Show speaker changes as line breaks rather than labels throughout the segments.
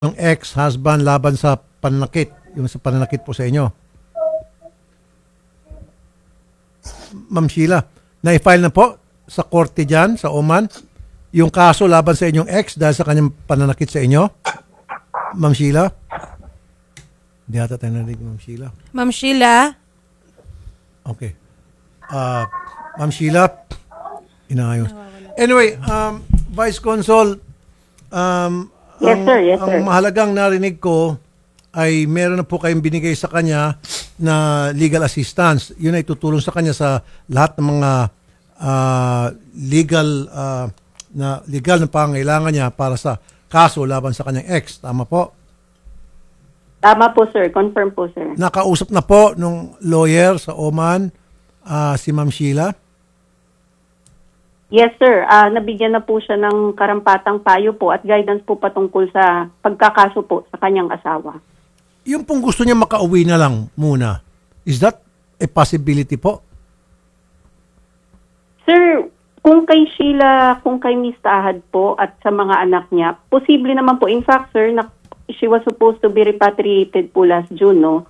ng ex-husband laban sa pananakit, yung sa pananakit po sa inyo. Ma'am Sheila, na-file na po sa korte dyan, sa Oman, yung kaso laban sa inyong ex dahil sa kanyang pananakit sa inyo? Ma'am Sheila? Hindi ata tayo narinig, Ma'am Sheila.
Ma'am Sheila?
Okay. Ma'am Sheila, inaayos. Anyway, Vice Consul,
Yes, sir. Yes, sir.
ang mahalagang narinig ko ay meron na po kayong binigay sa kanya na legal assistance. Yun ay tutulong sa kanya sa lahat ng mga legal na pangailangan niya para sa kaso laban sa kanyang ex. Tama po?
Tama po, sir. Confirm po, sir.
Nakausap na po nung lawyer sa Oman si Ma'am Sheila?
Yes, sir. Nabigyan na po siya ng karampatang payo po at guidance po patungkol sa pagkakaso po sa kanyang asawa.
Yung pong gusto niya makauwi na lang muna, is that a possibility po?
Sir, kung kay Sheila, kung kay Miss Tahad po at sa mga anak niya, posible naman po. In fact, sir, she was supposed to be repatriated po last June, no?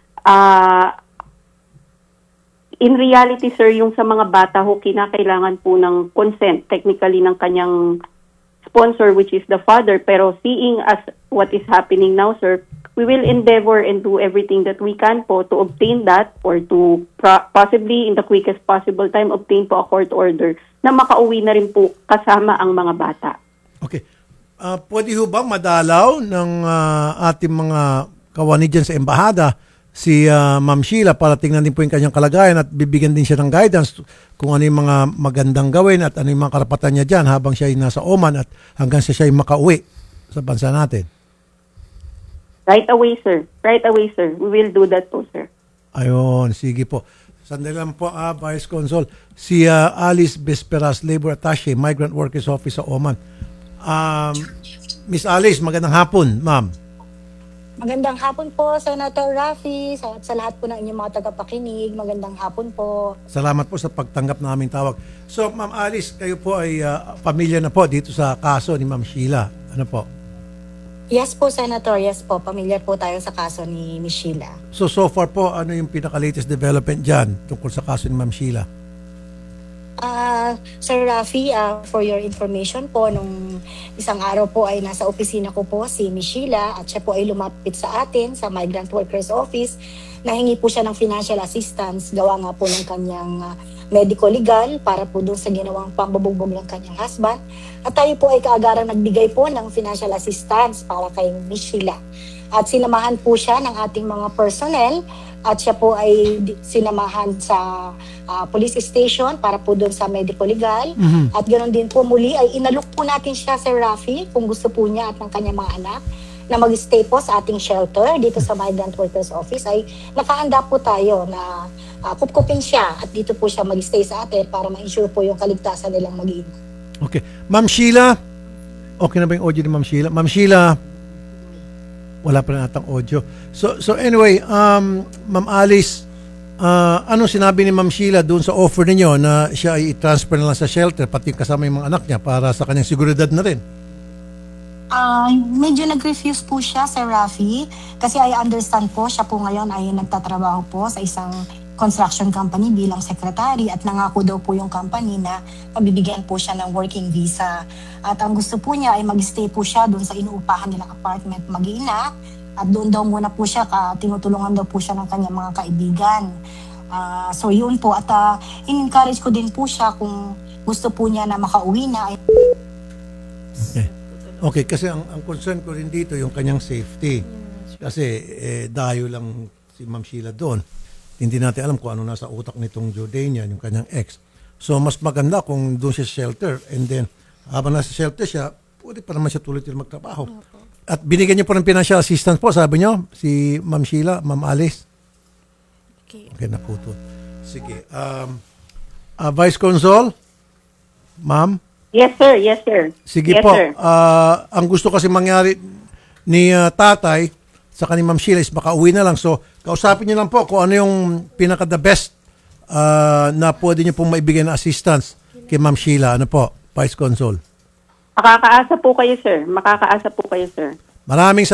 In reality, sir, yung sa mga bata ho, kinakailangan po ng consent, technically, ng kanyang sponsor, which is the father. Pero seeing as what is happening now, sir, we will endeavor and do everything that we can po to obtain that or to possibly in the quickest possible time obtain po a court order na makauwi na rin po kasama ang mga bata.
Okay. Pwede ho bang madalaw ng ating mga kawani dyan sa embahada si Ma'am Sheila para tingnan din po yung kanyang kalagayan at bibigyan din siya ng guidance kung ano yung mga magandang gawin at ano yung mga karapatan niya dyan habang siya ay nasa Oman at hanggang siya ay makauwi sa bansa natin.
Right away, sir. Right away, sir. We will do that po, sir.
Ayun, sige po. Sandali lang po, Vice Consul. Si Alice Besperas, Labor Attaché, Migrant Workers Office sa Oman. Miss Alice, magandang hapon, ma'am.
Magandang hapon po, Senator Raffy, sa lahat po ng inyong mga tagapakinig. Magandang hapon po.
Salamat po sa pagtanggap na aming tawag. So, Ma'am Alice, kayo po ay pamilya na po dito sa kaso ni Ma'am Sheila. Ano po?
Yes po, Senator. Yes po. Pamilyar po tayo sa kaso ni Miss Sheila.
So far po, ano yung pinaka-latest development dyan tungkol sa kaso ni Ma'am Sheila?
Sir Raffy, for your information po, nung isang araw po ay nasa opisina ko po si Miss Sheila at siya po ay lumapit sa atin sa Migrant Workers Office. Nahingi po siya ng financial assistance, gawa nga po ng kanyang medical legal para po doon sa ginawang pambabugbog ng kanyang husband. At tayo po ay kaagarang nagbigay po ng financial assistance para kay Miss Sheila. At sinamahan po siya ng ating mga personnel at siya po ay sinamahan sa police station para po doon sa medical legal. Mm-hmm. At ganoon din po muli ay inalok po natin siya, Sir Raffy, kung gusto po niya at ng kanyang mga anak na mag-stay po sa ating shelter dito sa Migrant Workers Office ay nakahanda po tayo na kupkupin siya at dito po siya mag-stay sa atin para ma-ensure po yung kaligtasan nilang mag-iina.
Okay. Ma'am Sheila, okay na ba yung audio ni Ma'am Sheila? Ma'am Sheila, wala pa rin atang audio. So anyway, Ma'am Alice, anong sinabi ni Ma'am Sheila doon sa offer ninyo na siya ay i-transfer na lang sa shelter pati kasama yung mga anak niya para sa kanyang seguridad na rin?
Medyo nag-refuse po siya, Sir Raffy, kasi I understand po, siya po ngayon ay nagtatrabaho po sa isang construction company bilang secretary at nangako daw po yung company na pabibigyan po siya ng working visa. At ang gusto po niya ay mag-stay po siya doon sa inuupahan nilang apartment mag-iina at doon daw muna po siya, tinutulungan daw po siya ng kanyang mga kaibigan. So yun po at in-encourage ko din po siya kung gusto po niya na makauwi na.
Okay, kasi ang concern ko rin dito yung kanyang safety. Kasi dayo lang si Ma'am Sheila doon. Hindi natin alam kung ano nasa utak nitong Jordanian, yung kanyang ex. So mas maganda kung doon siya shelter and then habang nasa shelter siya, pwede pa naman siya tuloy-tuloy magtrabaho. At binigyan niyo po ng financial assistance po, sabi niyo, si Ma'am Sheila, Ma'am Alice. Okay, naputo. Sige. Vice Consul, Ma'am?
Yes, sir. Yes, sir.
Sige
yes,
po.
Sir.
Ang gusto kasi mangyari ni tatay sa kanina Ma'am Sheila is makauwi na lang. So, kausapin niyo lang po kung ano yung pinaka-the best na pwede niyo pong maibigay na assistance kay Ma'am Sheila. Ano po, Vice Consul?
Makakaasa po kayo, sir. Makakaasa po kayo, sir.
Maraming